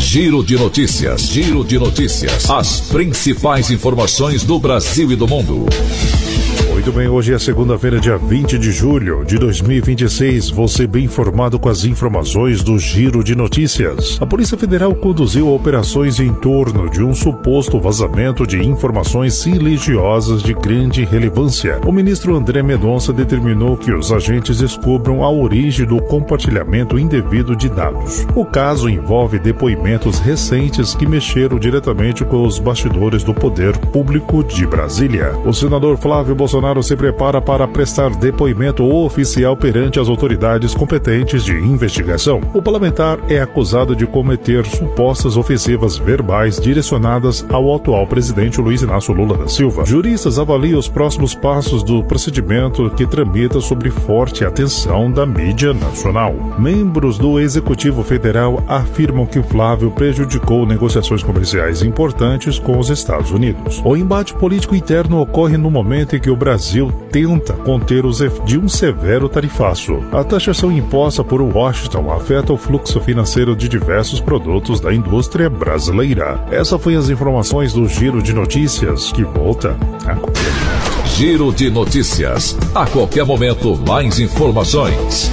Giro de notícias. Giro de notícias. As principais informações do Brasil e do mundo. Muito bem, hoje é segunda-feira, dia 20 de julho de 2026. Você bem informado com as informações do Giro de Notícias. A Polícia Federal conduziu operações em torno de um suposto vazamento de informações silenciosas de grande relevância. O ministro André Mendonça determinou que os agentes descubram a origem do compartilhamento indevido de dados. O caso envolve depoimentos recentes que mexeram diretamente com os bastidores do poder público de Brasília. O senador Flávio Bolsonaro se prepara para prestar depoimento oficial perante as autoridades competentes de investigação. O parlamentar é acusado de cometer supostas ofensivas verbais direcionadas ao atual presidente Luiz Inácio Lula da Silva. Juristas avaliam os próximos passos do procedimento que tramita sob forte atenção da mídia nacional. Membros do Executivo Federal afirmam que Flávio prejudicou negociações comerciais importantes com os Estados Unidos. O embate político interno ocorre no momento em que o Brasil tenta conter os efeitos de um severo tarifaço. A taxação imposta por Washington afeta o fluxo financeiro de diversos produtos da indústria brasileira. Essas foram as informações do Giro de Notícias, que volta a qualquer momento. Giro de Notícias. A qualquer momento, mais informações.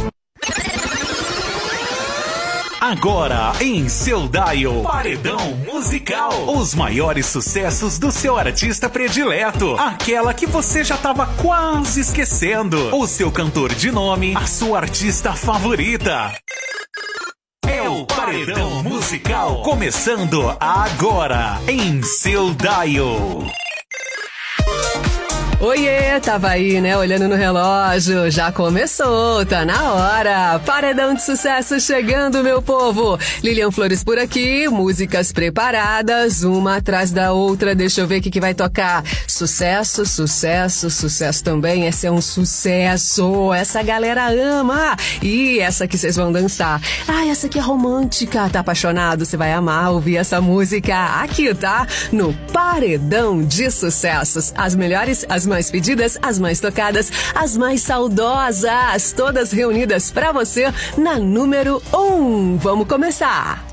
Agora, em seu dial, Paredão Musical. Os maiores sucessos do seu artista predileto. Aquela que você já estava quase esquecendo. O seu cantor de nome, a sua artista favorita. É o Paredão Musical. Começando agora, em seu dial. Oiê, tava aí, né, olhando no relógio, já começou, tá na hora, Paredão de Sucesso chegando, meu povo, Lilian Flores por aqui, músicas preparadas, uma atrás da outra, deixa eu ver o que vai tocar, sucesso, sucesso, sucesso também, esse é um sucesso, essa galera ama, e essa que vocês vão dançar, essa aqui é romântica, tá apaixonado, você vai amar ouvir essa música aqui, tá, no Paredão de Sucessos, as melhores, as mais pedidas, as mais tocadas, as mais saudosas, todas reunidas pra você na número 1. Vamos começar!